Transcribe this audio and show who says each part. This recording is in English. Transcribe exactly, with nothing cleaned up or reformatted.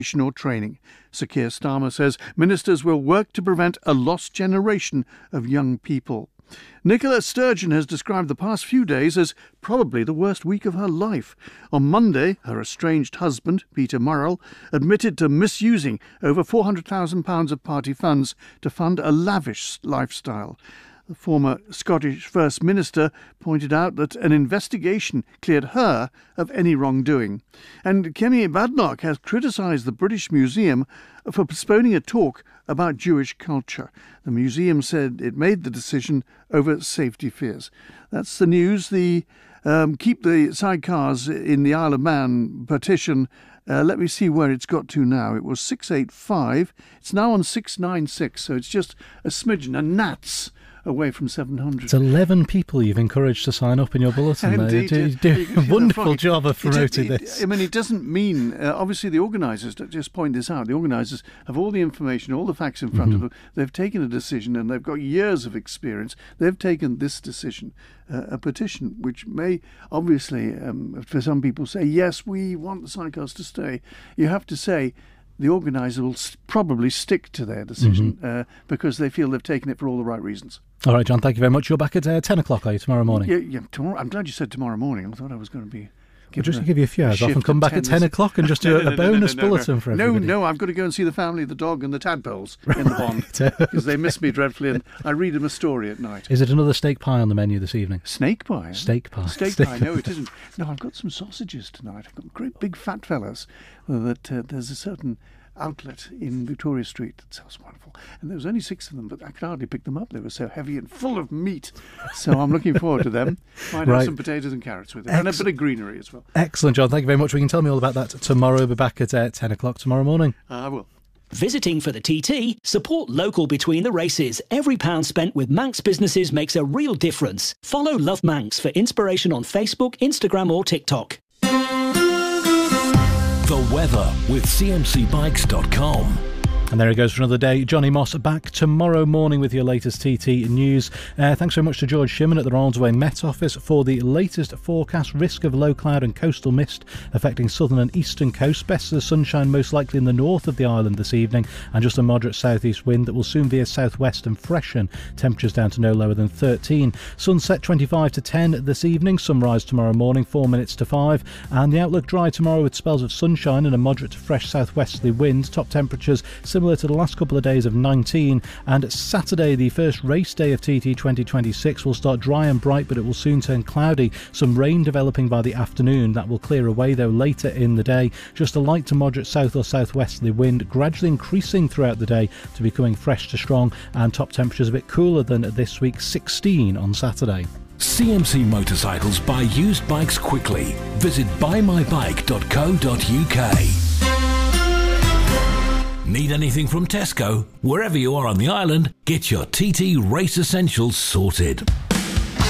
Speaker 1: or training. Sir Keir Starmer says ministers will work to prevent a lost generation of young people. Nicola Sturgeon has described the past few days as probably the worst week of her life. On Monday, her estranged husband, Peter Murrell, admitted to misusing over four hundred thousand pounds of party funds to fund a lavish lifestyle. The former Scottish First Minister pointed out that an investigation cleared her of any wrongdoing. And Kemi Badenoch has criticised the British Museum for postponing a talk about Jewish culture. The museum said it made the decision over safety fears. That's the news. The um, Keep the Sidecars in the Isle of Man petition. Uh, let me see where it's got to now. It was six eight five. It's now on six nine six, so it's just a smidgen, a gnat's away from seven hundred.
Speaker 2: It's eleven people you've encouraged to sign up in your bulletin.
Speaker 1: Indeed,
Speaker 2: there. You do, you do a wonderful job of promoting
Speaker 1: it, it,
Speaker 2: this.
Speaker 1: I mean, it doesn't mean, uh, obviously the organisers, just point this out, the organisers have all the information, all the facts in front mm-hmm. of them. They've taken a decision and they've got years of experience. They've taken this decision, uh, a petition, which may obviously, um, for some people, say, yes, we want the sidecars to stay. You have to say, the organiser will st- probably stick to their decision mm-hmm. uh, because they feel they've taken it for all the right reasons.
Speaker 2: All right, John, thank you very much. You're back at uh, ten o'clock, are you, tomorrow morning?
Speaker 1: Yeah, yeah, tomorrow. I'm glad you said tomorrow morning. I thought I was going to be...
Speaker 2: We'll just give you a few hours off and come back at ten o'clock and just do
Speaker 1: no, no,
Speaker 2: a bonus
Speaker 1: no, no, no,
Speaker 2: bulletin
Speaker 1: no.
Speaker 2: for everybody.
Speaker 1: No, no, I've got to go and see the family, the dog and the tadpoles in the pond because they miss me dreadfully and I read them a story at night.
Speaker 2: Is it another steak pie on the menu this evening?
Speaker 1: Snake pie?
Speaker 2: Steak pie.
Speaker 1: Steak, steak pie, no it isn't. No, I've got some sausages tonight. I've got great big fat fellas that uh, there's a certain outlet in Victoria Street that sells wonderful. And there was only six of them, but I could hardly pick them up. They were so heavy and full of meat. So I'm looking forward to them. Might right. have some potatoes and carrots with it. Ex- and a bit of greenery as well.
Speaker 2: Excellent, John. Thank you very much. We can tell me all about that tomorrow. We'll be back at uh, ten o'clock tomorrow morning.
Speaker 1: Uh, I will.
Speaker 3: Visiting for the T T? Support local between the races. Every pound spent with Manx businesses makes a real difference. Follow Love Manx for inspiration on Facebook, Instagram or TikTok.
Speaker 4: The weather with C M C bikes dot com.
Speaker 2: And there he goes for another day. Johnny Moss back tomorrow morning with your latest T T news. Uh, thanks very much to George Shimon at the Ronaldsway Met Office for the latest forecast. Risk of low cloud and coastal mist affecting southern and eastern coast. Best of the sunshine most likely in the north of the island this evening, and just a moderate southeast wind that will soon veer southwest and freshen. Temperatures down to no lower than thirteen. Sunset twenty-five to ten this evening. Sunrise tomorrow morning four minutes to five. And the outlook dry tomorrow with spells of sunshine and a moderate to fresh southwesterly wind. Top temperatures similar to the last couple of days of nineteen. And Saturday, the first race day of T T twenty twenty-six, will start dry and bright, but it will soon turn cloudy. Some rain developing by the afternoon. That will clear away though later in the day. Just a light to moderate south or southwesterly wind, gradually increasing throughout the day to becoming fresh to strong, and top temperatures a bit cooler than this week, sixteen on Saturday.
Speaker 4: C M C Motorcycles buy used bikes quickly. Visit buy my bike dot co dot uk. Need anything from Tesco? Wherever you are on the island, get your T T Race Essentials sorted.